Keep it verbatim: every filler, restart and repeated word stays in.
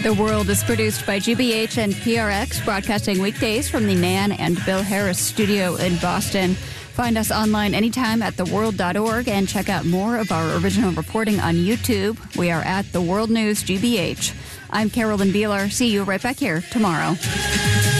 The World is produced by G B H and P R X, broadcasting weekdays from the Nan and Bill Harris studio in Boston. Find us online anytime at the world dot org and check out more of our original reporting on YouTube. We are at The World News G B H. I'm Carolyn Beeler. See you right back here tomorrow.